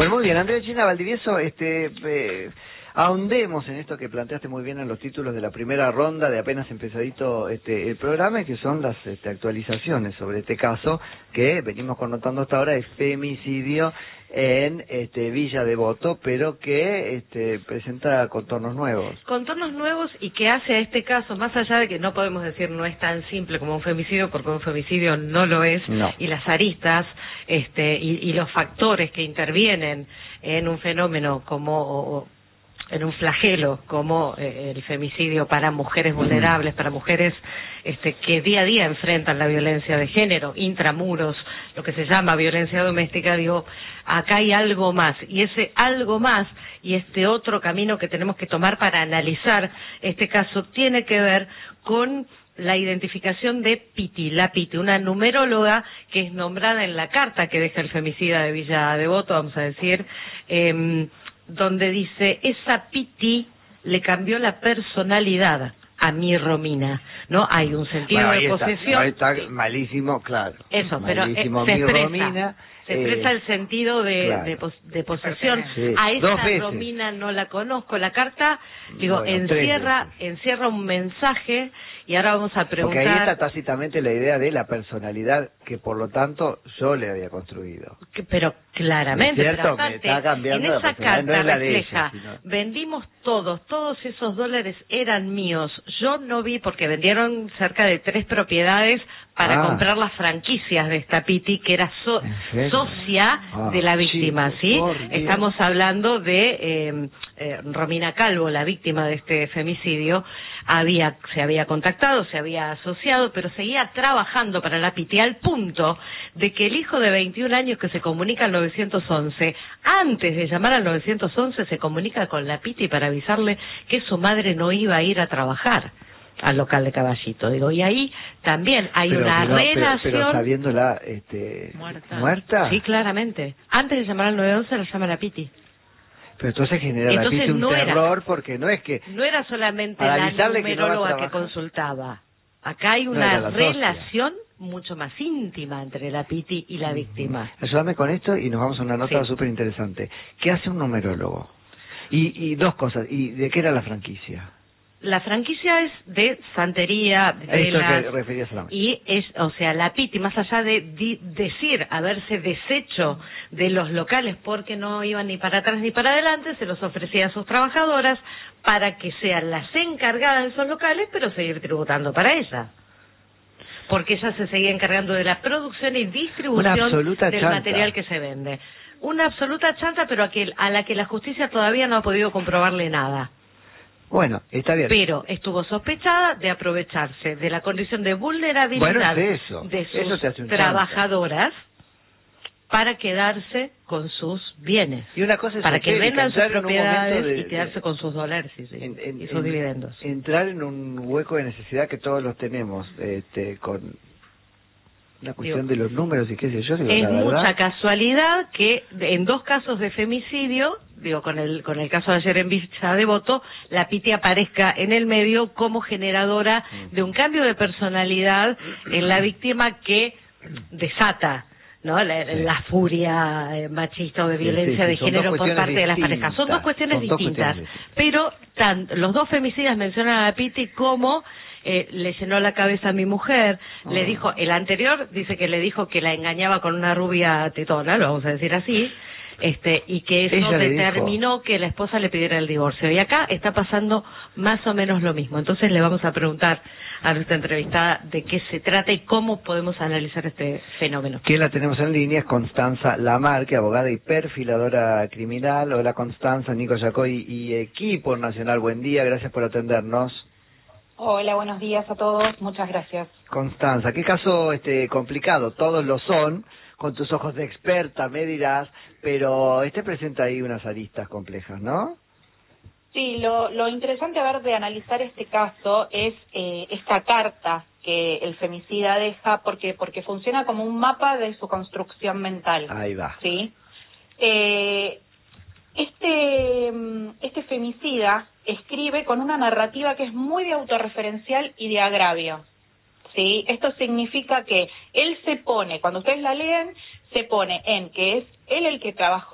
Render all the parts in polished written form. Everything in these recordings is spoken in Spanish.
Pues muy bien, Andrea China Valdivieso, ahondemos en esto que planteaste muy bien en los títulos de la primera ronda de apenas empezadito el programa, y que son las actualizaciones sobre este caso que venimos connotando hasta ahora de femicidio en Villa Devoto, pero que presenta contornos nuevos. Contornos nuevos, y que hace a este caso, más allá de que no podemos decir no es tan simple como un femicidio, porque un femicidio no lo es, No. Y las aristas y los factores que intervienen en un fenómeno como en un flagelo como el femicidio para mujeres vulnerables, para mujeres que día a día enfrentan la violencia de género, intramuros, lo que se llama violencia doméstica. Digo, acá hay algo más, y ese algo más y este otro camino que tenemos que tomar para analizar este caso tiene que ver con la identificación de Piti, la Piti, una numeróloga que es nombrada en la carta que deja el femicida de Villa Devoto, vamos a decir, donde dice: esa Piti le cambió la personalidad a mi Romina, ¿no? Hay un sentido de posesión. Ahí está malísimo, claro. Eso, malísimo, pero se expresa. Romina, se expresa el sentido claro. de posesión. Sí, a esa 2 veces. Romina no la conozco. La carta, digo, Bueno, encierra un mensaje, y ahora vamos a preguntar. Porque ahí está tácitamente la idea de la personalidad que, por lo tanto, yo le había construido. Pero claramente, ¿Es cierto? pero aparte, Me está cambiando en la esa personalidad, carta no es la de refleja, ella, sino... vendimos todos esos dólares eran míos. Yo no vi, porque vendieron cerca de 3 propiedades para comprar las franquicias de esta Piti, que era socia de la víctima, ¿sí? Estamos hablando de Romina Calvo, la víctima de este femicidio. Se había contactado, se había asociado, pero seguía trabajando para la Piti, al punto de que el hijo de 21 años que se comunica al 911, antes de llamar al 911, se comunica con la Piti para avisarle que su madre no iba a ir a trabajar al local de Caballito. Digo, y ahí también hay una relación... Pero sabiéndola muerta. Sí, claramente. Antes de llamar al 911 la llama la Piti. Pero entonces genera la Piti un terror, porque no es que... No era solamente la numeróloga que consultaba. Acá hay una relación mucho más íntima entre la Piti y la víctima. Ayúdame con esto y nos vamos a una nota súper interesante. ¿Qué hace un numerólogo? Y 2 cosas. ¿Y de qué era la franquicia? La franquicia es de santería, Eso que referías a la y es, o sea, la Piti, más allá de decir haberse deshecho de los locales porque no iban ni para atrás ni para adelante, se los ofrecía a sus trabajadoras para que sean las encargadas de esos locales, pero seguir tributando para ella. Porque ella se seguía encargando de la producción y distribución del material que se vende. Una absoluta chanta, pero a la que la justicia todavía no ha podido comprobarle nada. Bueno, está bien. Pero estuvo sospechada de aprovecharse de la condición de vulnerabilidad de sus trabajadoras para quedarse con sus bienes. Y una cosa es para que vendan sus propiedades y quedarse con sus dólares y sus dividendos. Entrar en un hueco de necesidad que todos los tenemos, con la cuestión de los números y qué sé yo. Es mucha casualidad que en 2 casos de femicidio, con el caso de ayer en Villa Devoto, la Piti aparezca en el medio como generadora de un cambio de personalidad en la víctima que desata, ¿no? La furia machista o de violencia de género por parte de las parejas. Son 2 cuestiones distintas. Pero los 2 femicidas mencionan a la Piti como... le llenó la cabeza a mi mujer, le dijo, el anterior dice que le dijo que la engañaba con una rubia tetona, lo vamos a decir así, y que eso determinó que la esposa le pidiera el divorcio. Y acá está pasando más o menos lo mismo. Entonces le vamos a preguntar a nuestra entrevistada de qué se trata y cómo podemos analizar este fenómeno. ¿Quién la tenemos en línea? Es Constanza Lamarque, abogada y perfiladora criminal. Hola Constanza, Nico Yacoy y equipo nacional, buen día, gracias por atendernos. Hola, buenos días a todos, muchas gracias. Constanza, qué caso complicado, todos lo son, con tus ojos de experta me dirás, pero presenta ahí unas aristas complejas, ¿no? Sí, lo interesante a ver de analizar este caso es esta carta que el femicida deja, porque funciona como un mapa de su construcción mental. Ahí va. ¿Sí? Este femicida escribe con una narrativa que es muy de autorreferencial y de agravio, ¿sí? Esto significa que él se pone, cuando ustedes la leen, se pone en que es él el que trabajó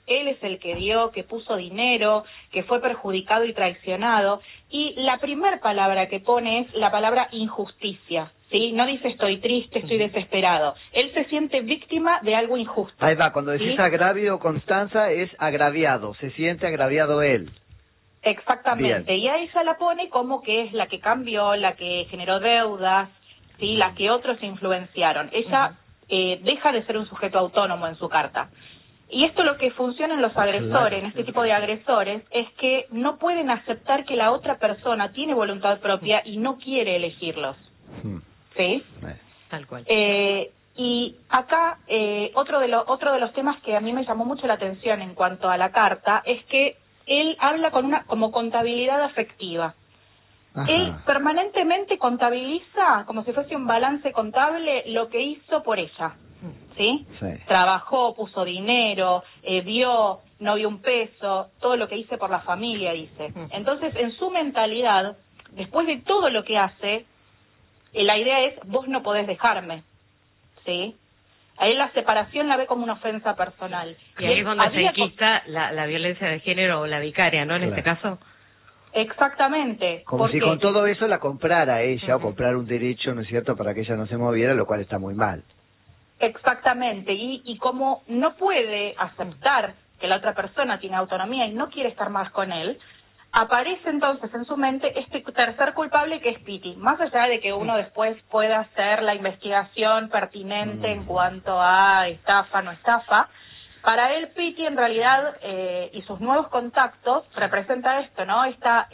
él es el que dio, que puso dinero, que fue perjudicado y traicionado, y la primer palabra que pone es la palabra injusticia, ¿sí? No dice estoy triste, estoy desesperado. Él se siente víctima de algo injusto. Ahí va, cuando decís ¿sí? agravio, Constanza, es agraviado, se siente agraviado él. Exactamente, Bien. y a ella la pone como que es la que cambió, la que generó deudas, ¿sí? La que otros influenciaron. Ella deja de ser un sujeto autónomo en su carta. Y esto lo que funciona en los agresores, en este tipo de agresores, es que no pueden aceptar que la otra persona tiene voluntad propia y no quiere elegirlos. ¿Sí? Tal cual. Y acá otro de los temas que a mí me llamó mucho la atención en cuanto a la carta es que él habla como contabilidad afectiva. Ajá. Él permanentemente contabiliza, como si fuese un balance contable, lo que hizo por ella. ¿Sí? Sí. Trabajó, puso dinero, no vio un peso, todo lo que hice por la familia, dice. Entonces, en su mentalidad, después de todo lo que hace, la idea es, vos no podés dejarme. ¿Sí? A él la separación la ve como una ofensa personal. Y ahí es donde se enquista la violencia de género o la vicaria, ¿no? En este caso. Exactamente. Como si con todo eso la comprara ella, o comprar un derecho, ¿no es cierto?, para que ella no se moviera, lo cual está muy mal. Exactamente. Y como no puede aceptar que la otra persona tiene autonomía y no quiere estar más con él, aparece entonces en su mente este tercer culpable que es Piti. Más allá de que uno después pueda hacer la investigación pertinente en cuanto a estafa, no estafa, para él Piti en realidad y sus nuevos contactos representa esto, ¿no? Esta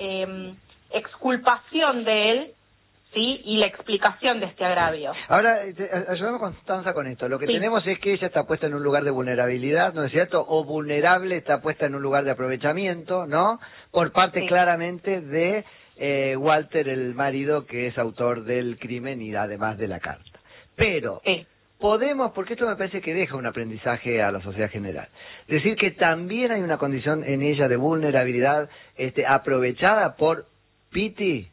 exculpación de él, ¿sí? Y la explicación de este agravio. Ahora, ayudame Constanza con esto. Lo que tenemos es que ella está puesta en un lugar de vulnerabilidad, ¿no es cierto? O vulnerable está puesta en un lugar de aprovechamiento, ¿no? Por parte claramente de Walter, el marido, que es autor del crimen y además de la carta. Pero podemos, porque esto me parece que deja un aprendizaje a la sociedad general, decir que también hay una condición en ella de vulnerabilidad aprovechada por Piti.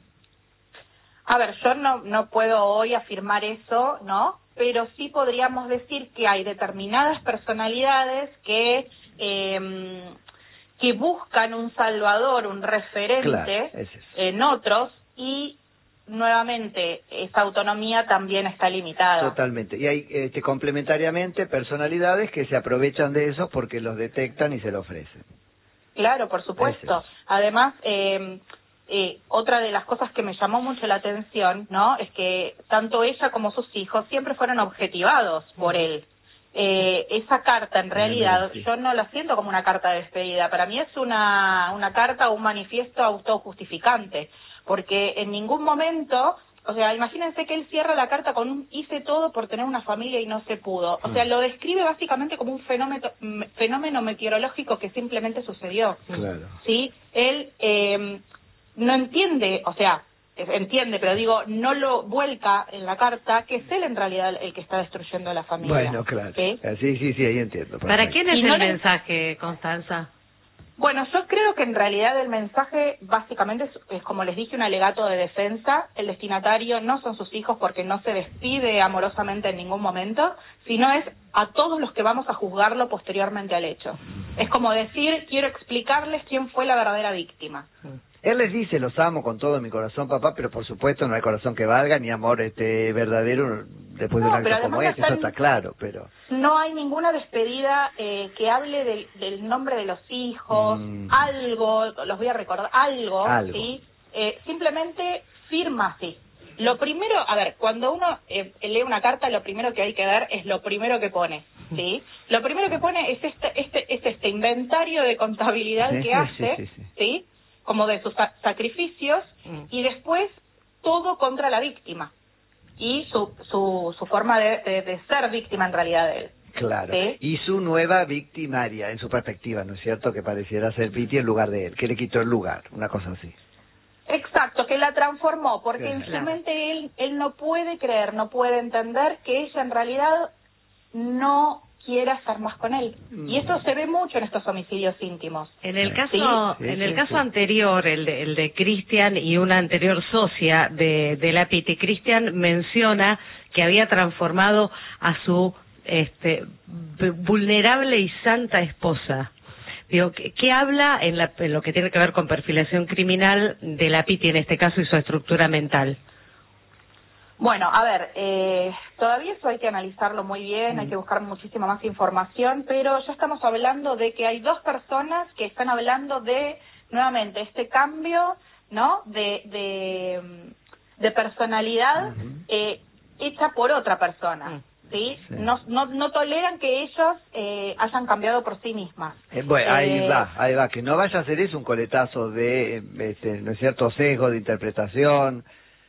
A ver, yo no puedo hoy afirmar eso, ¿no? Pero sí podríamos decir que hay determinadas personalidades que buscan un salvador, un referente en otros, y nuevamente esa autonomía también está limitada. Totalmente. Y hay complementariamente personalidades que se aprovechan de eso porque los detectan y se lo ofrecen. Claro, por supuesto. Además, otra de las cosas que me llamó mucho la atención, ¿no? Es que tanto ella como sus hijos siempre fueron objetivados por él. Esa carta, en realidad, yo no la siento como una carta de despedida. Para mí es una carta o un manifiesto autojustificante, porque en ningún momento, o sea, imagínense que él cierra la carta con un hice todo por tener una familia y no se pudo. O sea, lo describe básicamente como un fenómeno meteorológico que simplemente sucedió. Claro. ¿Sí? Él no entiende, o sea, entiende, pero digo, no lo vuelca en la carta, que es él en realidad el que está destruyendo a la familia. Bueno, claro. Sí, ahí entiendo. ¿Para quién es el mensaje, Constanza? Bueno, yo creo que en realidad el mensaje básicamente es, como les dije, un alegato de defensa. El destinatario no son sus hijos porque no se despide amorosamente en ningún momento, sino es a todos los que vamos a juzgarlo posteriormente al hecho. Es como decir, quiero explicarles quién fue la verdadera víctima. Él les dice, los amo con todo mi corazón, papá, pero por supuesto no hay corazón que valga, ni amor verdadero después de un acto como ese, eso está claro, pero... No hay ninguna despedida que hable del nombre de los hijos, algo, los voy a recordar, algo. ¿Sí? Simplemente firma así. Lo primero, a ver, cuando uno lee una carta, lo primero que hay que ver es lo primero que pone, ¿sí? Lo primero que pone es este inventario de contabilidad que hace, ¿sí? Como de sus sacrificios, y después todo contra la víctima y su forma de ser víctima en realidad de él. Claro, ¿sí? Y su nueva victimaria en su perspectiva, ¿no es cierto? Que pareciera ser Piti en lugar de él, que le quitó el lugar, una cosa así. Exacto, que la transformó, porque en su mente él no puede creer, no puede entender que ella en realidad no quiera estar más con él. Y esto se ve mucho en estos homicidios íntimos. En el caso anterior, el de Cristian y una anterior socia de la Piti, Cristian menciona que había transformado a su vulnerable y santa esposa. Digo, ¿qué habla en lo que tiene que ver con perfilación criminal de la Piti en este caso y su estructura mental? Bueno, a ver, todavía eso hay que analizarlo muy bien, hay que buscar muchísima más información, pero ya estamos hablando de que hay dos personas que están hablando de, nuevamente, este cambio, ¿no?, de personalidad hecha por otra persona, ¿sí? No toleran que ellos hayan cambiado por sí mismas. Bueno, ahí va, que no vaya a ser eso un coletazo de, ¿no es cierto?, sesgo de interpretación.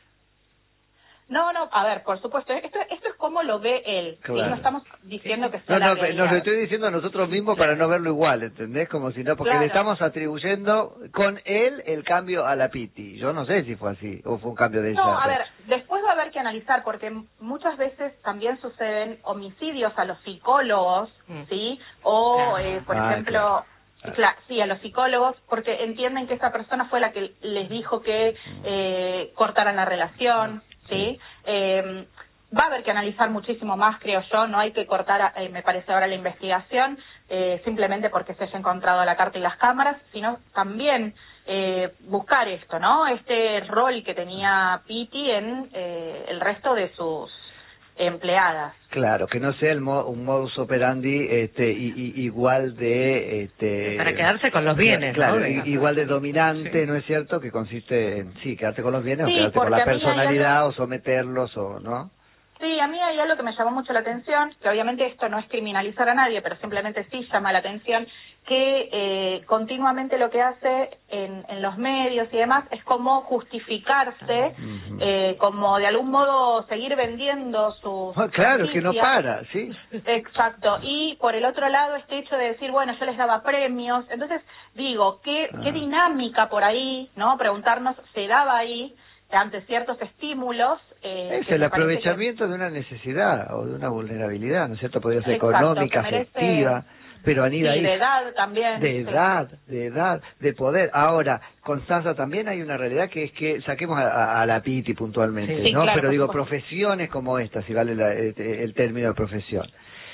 No, a ver, por supuesto, esto es como lo ve él, claro. ¿sí? No estamos diciendo que sea la realidad. Nos lo estoy diciendo a nosotros mismos para no verlo igual, ¿entendés? Como si no, porque claro. le estamos atribuyendo con él el cambio a la Piti. Yo no sé si fue así, o fue un cambio de ella. No, a ver, después va a haber que analizar, porque muchas veces también suceden homicidios a los psicólogos, ¿sí? O, por ejemplo... Claro, sí, a los psicólogos, porque entienden que esa persona fue la que les dijo que cortaran la relación, ¿sí? Va a haber que analizar muchísimo más, creo yo, no hay que cortar, me parece ahora, la investigación, simplemente porque se haya encontrado la carta y las cámaras, sino también buscar esto, ¿no? Este rol que tenía Piti en el resto de sus empleadas. Claro, que no sea un modus operandi igual de... para quedarse con los bienes, claro, ¿no? Igual de dominante, ¿no es cierto? Que consiste en, quedarte con los bienes o quedarte con la porque personalidad o someterlos o, ¿no? Sí, a mí hay algo que me llamó mucho la atención, que obviamente esto no es criminalizar a nadie, pero simplemente sí llama la atención, que continuamente lo que hace en los medios y demás es como justificarse, como de algún modo seguir vendiendo sus claro, que no para, sí. Exacto, y por el otro lado este hecho de decir, bueno, yo les daba premios, entonces digo, ¿qué dinámica por ahí, no? Preguntarnos, ¿se daba ahí ante ciertos estímulos? Es el aprovechamiento de una necesidad o de una vulnerabilidad, ¿no es cierto? Podría ser exacto, económica, afectiva, pero Anida ahí... de edad también. De edad, de poder. Ahora, Constanza, también hay una realidad que es que saquemos a la Piti puntualmente, ¿no? Claro, pero digo, profesiones como esta, si vale el término de profesión.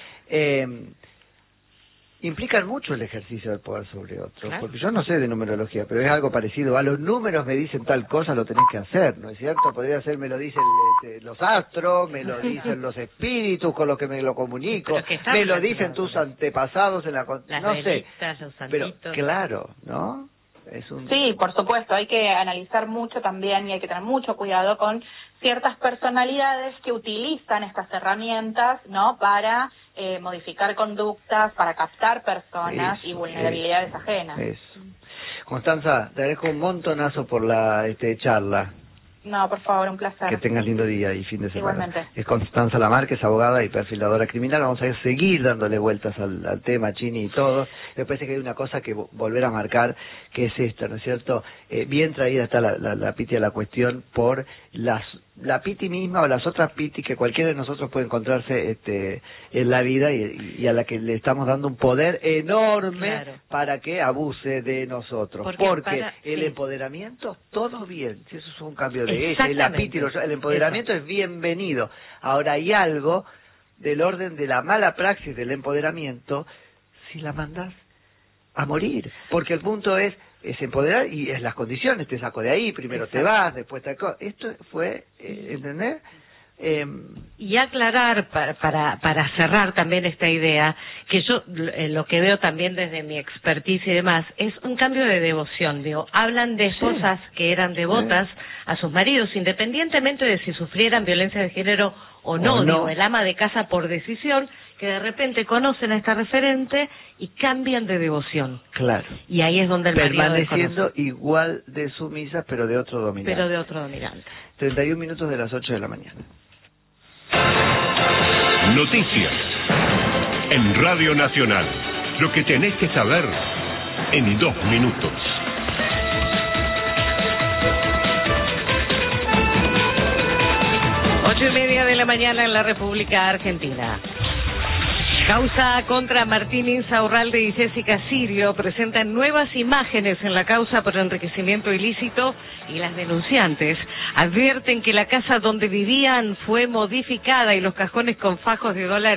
Implican mucho el ejercicio del poder sobre otro, claro. Porque yo no sé de numerología, pero es algo parecido. A los números me dicen tal cosa, lo tenés que hacer, ¿no es cierto? Podría ser, me lo dicen los astros, me lo dicen los espíritus con los que me lo comunico, me lo dicen tus antepasados en la... no sé, pero claro, ¿no? Sí, por supuesto, hay que analizar mucho también y hay que tener mucho cuidado con ciertas personalidades que utilizan estas herramientas, ¿no?, para modificar conductas, para captar personas y vulnerabilidades ajenas. Constanza, te agradezco un montonazo por la charla. No, por favor, un placer. Que tengas lindo día y fin de semana. Igualmente. Es Constanza Lamar, que es abogada y perfiladora criminal. Vamos a seguir dándole vueltas al tema, Chini y todo. Me parece que hay una cosa que volver a marcar, que es esta, ¿no es cierto? Bien traída está la Piti a la cuestión por la Piti misma o las otras Piti que cualquiera de nosotros puede encontrarse en la vida y a la que le estamos dando un poder enorme para que abuse de nosotros. Porque el empoderamiento, todo bien. Si eso es un cambio de ella, y la Piti, el empoderamiento es bienvenido. Ahora hay algo del orden de la mala praxis del empoderamiento si la mandas a morir, porque el punto es empoderar y es las condiciones, te saco de ahí, primero te vas, después te... Esto fue, ¿entendés? Y aclarar, para cerrar también esta idea, que yo lo que veo también desde mi expertise y demás, es un cambio de devoción. Digo, hablan de esposas que eran devotas a sus maridos, independientemente de si sufrieran violencia de género o no. Digo, el ama de casa por decisión, que de repente conocen a esta referente y cambian de devoción. Claro. Y ahí es donde el marido permaneciendo igual de sumisa, pero de otro dominante. 31 minutos de las 8 de la mañana. Noticias en Radio Nacional. Lo que tenés que saber en 2 minutos. Ocho y media de la mañana en la República Argentina. Causa contra Martín Insaurralde y Jessica Sirio presentan nuevas imágenes en la causa por enriquecimiento ilícito y las denunciantes advierten que la casa donde vivían fue modificada y los cajones con fajos de dólares